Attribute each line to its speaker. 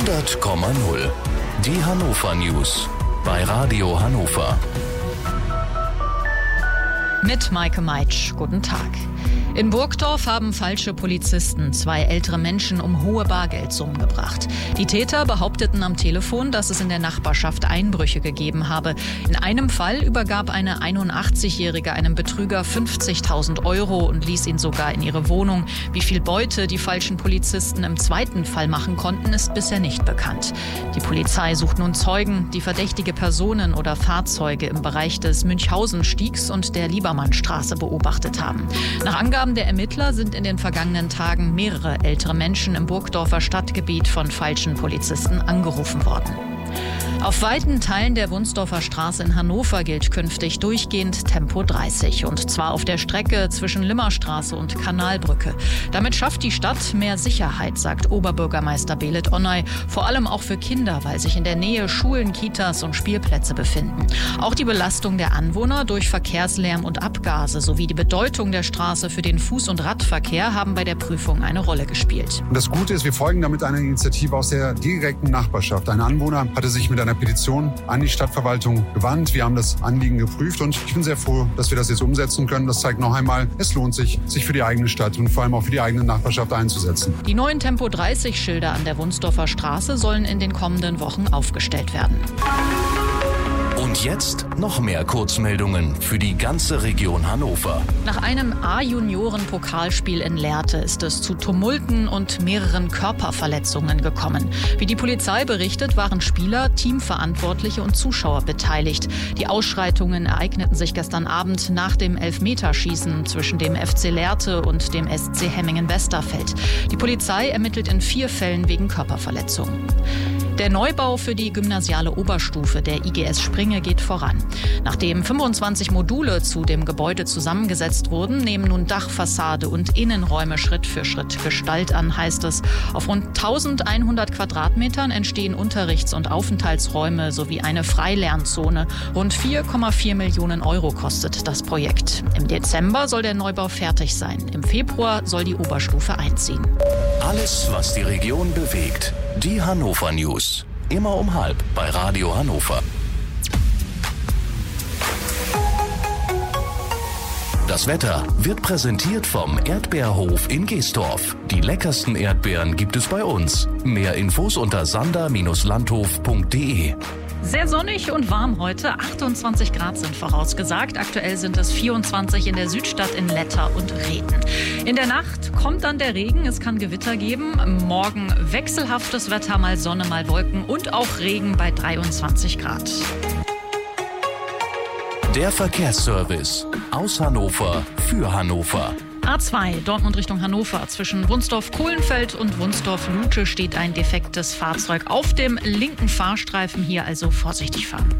Speaker 1: 100,0. Die Hannover News bei Radio Hannover.
Speaker 2: Mit Maike Meitsch. Guten Tag. In Burgdorf haben falsche Polizisten 2 ältere Menschen um hohe Bargeldsummen gebracht. Die Täter behaupteten am Telefon, dass es in der Nachbarschaft Einbrüche gegeben habe. In einem Fall übergab eine 81-Jährige einem Betrüger 50.000 € und ließ ihn sogar in ihre Wohnung. Wie viel Beute die falschen Polizisten im zweiten Fall machen konnten, ist bisher nicht bekannt. Die Polizei sucht nun Zeugen, die verdächtige Personen oder Fahrzeuge im Bereich des Münchhausen-Stiegs und der Liebermannstraße beobachtet haben. Nach Angaben der Ermittler sind in den vergangenen Tagen mehrere ältere Menschen im Burgdorfer Stadtgebiet von falschen Polizisten angerufen worden. Auf weiten Teilen der Wunsdorfer Straße in Hannover gilt künftig durchgehend Tempo 30. Und zwar auf der Strecke zwischen Limmerstraße und Kanalbrücke. Damit schafft die Stadt mehr Sicherheit, sagt Oberbürgermeister Belit Onay. Vor allem auch für Kinder, weil sich in der Nähe Schulen, Kitas und Spielplätze befinden. Auch die Belastung der Anwohner durch Verkehrslärm und Abgase sowie die Bedeutung der Straße für den Fuß- und Radverkehr haben bei der Prüfung eine Rolle gespielt.
Speaker 3: Und das Gute ist, wir folgen damit einer Initiative aus der direkten Nachbarschaft. Ein Anwohner hatte sich mit einer Petition an die Stadtverwaltung gewandt. Wir haben das Anliegen geprüft und ich bin sehr froh, dass wir das jetzt umsetzen können. Das zeigt noch einmal, es lohnt sich, sich für die eigene Stadt und vor allem auch für die eigene Nachbarschaft einzusetzen.
Speaker 2: Die neuen Tempo-30-Schilder an der Wunsdorfer Straße sollen in den kommenden Wochen aufgestellt werden.
Speaker 1: Und jetzt noch mehr Kurzmeldungen für die ganze Region Hannover.
Speaker 2: Nach einem A-Junioren-Pokalspiel in Lehrte ist es zu Tumulten und mehreren Körperverletzungen gekommen. Wie die Polizei berichtet, waren Spieler, Teamverantwortliche und Zuschauer beteiligt. Die Ausschreitungen ereigneten sich gestern Abend nach dem Elfmeterschießen zwischen dem FC Lehrte und dem SC Hemmingen-Westerfeld. Die Polizei ermittelt in 4 Fällen wegen Körperverletzungen. Der Neubau für die gymnasiale Oberstufe der IGS Springe geht voran. Nachdem 25 Module zu dem Gebäude zusammengesetzt wurden, nehmen nun Dach, Fassade und Innenräume Schritt für Schritt Gestalt an, heißt es. Auf rund 1100 Quadratmetern entstehen Unterrichts- und Aufenthaltsräume sowie eine Freilernzone. Rund 4,4 Millionen € kostet das Projekt. Im Dezember soll der Neubau fertig sein. Im Februar soll die Oberstufe einziehen.
Speaker 1: Alles, was die Region bewegt. Die Hannover News. Immer um 12:30 bei Radio Hannover. Das Wetter wird präsentiert vom Erdbeerhof in Geesdorf. Die leckersten Erdbeeren gibt es bei uns. Mehr Infos unter sander-landhof.de.
Speaker 2: Sehr sonnig und warm heute. 28 Grad sind vorausgesagt. Aktuell sind es 24 in der Südstadt in Letter und Reden. In der Nacht kommt dann der Regen. Es kann Gewitter geben. Morgen wechselhaftes Wetter, mal Sonne, mal Wolken und auch Regen bei 23 Grad.
Speaker 1: Der Verkehrsservice aus Hannover für Hannover.
Speaker 2: A2 Dortmund Richtung Hannover. Zwischen Wunsdorf-Kohlenfeld und Wunsdorf-Lute steht ein defektes Fahrzeug auf dem linken Fahrstreifen. Hier also vorsichtig fahren.